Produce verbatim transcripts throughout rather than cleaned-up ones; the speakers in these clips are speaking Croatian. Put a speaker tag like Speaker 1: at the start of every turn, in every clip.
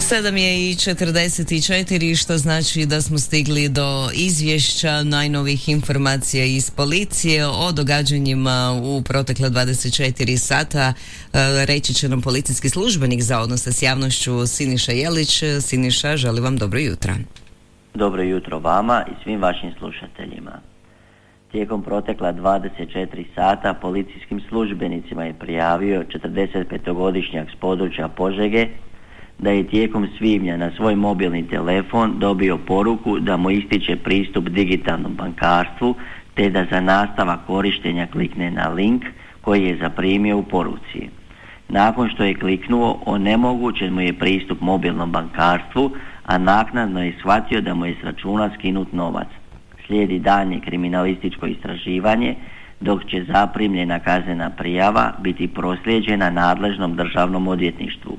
Speaker 1: Sedam je i četrdeset četiri, što znači da smo stigli do izvješća najnovih informacija iz policije o događanjima u protekle dvadeset četiri sata. Reći će nam policijski službenik za odnose s javnošću Siniša Jelić. Siniša, želim vam dobro jutro.
Speaker 2: Dobro jutro vama i svim vašim slušateljima. Tijekom protekla dvadeset četiri sata policijskim službenicima je prijavio četrdesetpetogodišnjak s područja Požege da je tijekom svibnja na svoj mobilni telefon dobio poruku da mu ističe pristup digitalnom bankarstvu, te da za nastavak korištenja klikne na link koji je zaprimio u poruci. Nakon što je kliknuo, onemogućen mu je pristup mobilnom bankarstvu, a naknadno je shvatio da mu je s računa skinut novac. Slijedi daljnje kriminalističko istraživanje, dok će zaprimljena kaznena prijava biti proslijeđena nadležnom državnom odvjetništvu.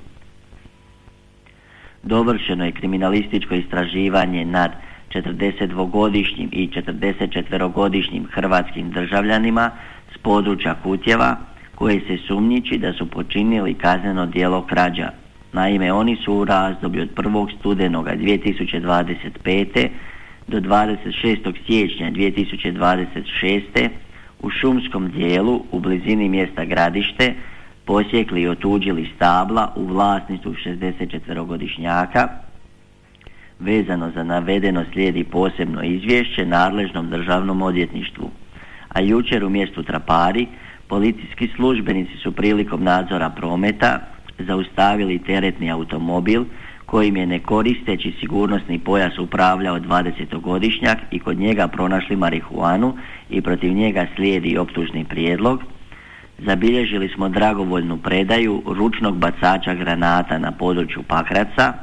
Speaker 2: Dovršeno je kriminalističko istraživanje nad četrdesetdvogodišnjim i četrdesetčetverogodišnjim hrvatskim državljanima s područja Kutjeva, koje se sumnjiči da su počinili kazneno djelo krađa. Naime, oni su u razdoblju od prvog studenoga dvije tisuće dvadeset pete do dvadeset šestog siječnja dvije tisuće dvadeset šeste u šumskom dijelu u blizini mjesta Gradište posjekli i otuđili stabla u vlasništvu šezdesetčetverogodišnjaka. Vezano za navedeno slijedi posebno izvješće nadležnom državnom odvjetništvu. A jučer u mjestu Trapari policijski službenici su prilikom nadzora prometa zaustavili teretni automobil kojim je ne koristeći sigurnosni pojas upravljao dvadesetogodišnjak i kod njega pronašli marihuanu i protiv njega slijedi optužni prijedlog. Zabilježili smo dragovoljnu predaju ručnog bacača granata na području Pakraca.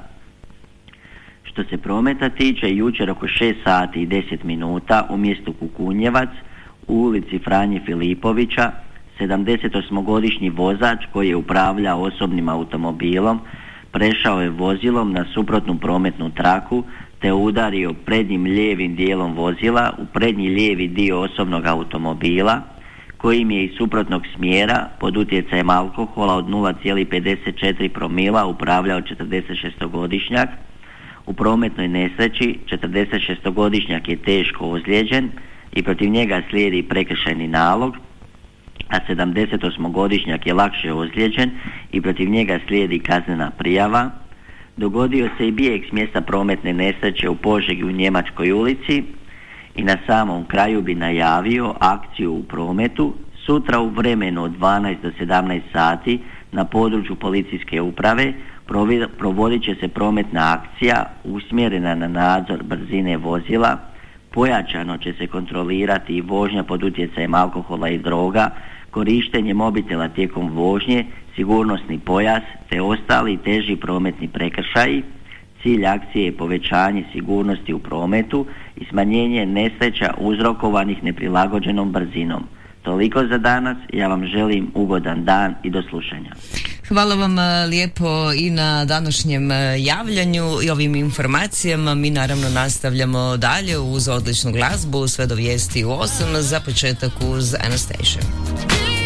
Speaker 2: Što se prometa tiče, jučer oko šest sati i deset minuta u mjestu Kukunjevac u ulici Franje Filipovića sedamdesetosmogodišnji vozač koji je upravljao osobnim automobilom prešao je vozilom na suprotnu prometnu traku te udario prednjim lijevim dijelom vozila u prednji lijevi dio osobnog automobila kojim je iz suprotnog smjera pod utjecajem alkohola od nula zarez pedeset četiri promila upravljao četrdesetšestogodišnjak. U prometnoj nesreći četrdesetšestogodišnjak je teško ozlijeđen i protiv njega slijedi prekršajni nalog, a sedamdesetosmogodišnjak je lakše ozlijeđen i protiv njega slijedi kaznena prijava. Dogodio se i bijeg s mjesta prometne nesreće u Požegi u Njemačkoj ulici. I na samom kraju bi najavio akciju u prometu sutra u vremenu od dvanaest do sedamnaest sati na području policijske uprave provodit će se prometna akcija usmjerena na nadzor brzine vozila. Pojačano će se kontrolirati i vožnja pod utjecajem alkohola i droga, korištenje mobitela tijekom vožnje, sigurnosni pojas te ostali teži prometni prekršaji. Cilj akcije je povećanje sigurnosti u prometu i smanjenje nesreća uzrokovanih neprilagođenom brzinom. Toliko za danas, ja vam želim ugodan dan i do slušanja.
Speaker 1: Hvala vam lijepo i na današnjem javljanju i ovim informacijama. Mi naravno nastavljamo dalje uz odličnu glazbu sve do vijesti u osam, za početak uz Anastasia.